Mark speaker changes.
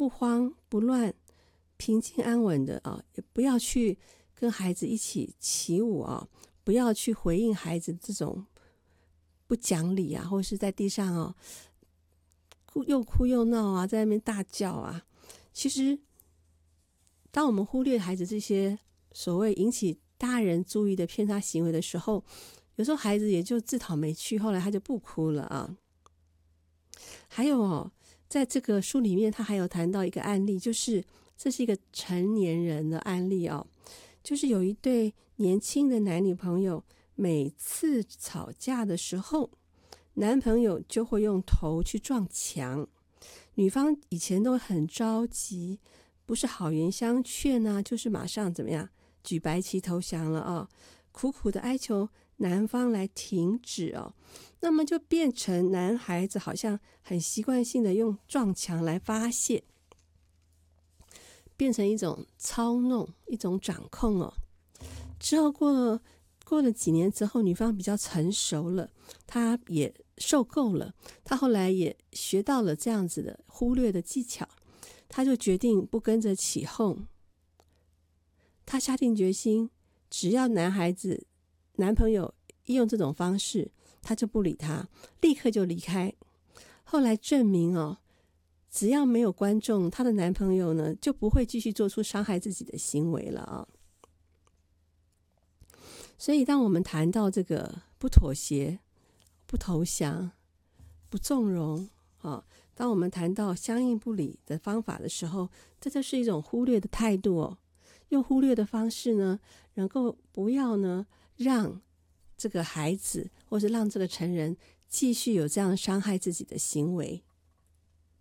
Speaker 1: 不慌不乱，平静安稳的也不要去跟孩子一起起舞不要去回应孩子这种不讲理或是在地上又哭又闹在那边大叫其实当我们忽略孩子这些所谓引起大人注意的偏差行为的时候，有时候孩子也就自讨没趣，后来他就不哭了还有在这个书里面他还有谈到一个案例，就是这是一个成年人的案例就是有一对年轻的男女朋友，每次吵架的时候，男朋友就会用头去撞墙，女方以前都很着急，不是好言相劝就是马上怎么样举白旗投降了苦苦的哀求男方来停止那么就变成男孩子好像很习惯性的用撞墙来发泄，变成一种操弄，一种掌控之后过了几年之后，女方比较成熟了，她也受够了，她后来也学到了这样子的忽略的技巧，她就决定不跟着起哄。她下定决心，只要男朋友一用这种方式，她就不理他，立刻就离开。后来证明只要没有观众，她的男朋友呢就不会继续做出伤害自己的行为了所以当我们谈到这个不妥协、不投降、不纵容当我们谈到相应不理的方法的时候，这就是一种忽略的态度用忽略的方式呢，能够不要呢让这个孩子或是让这个成人继续有这样伤害自己的行为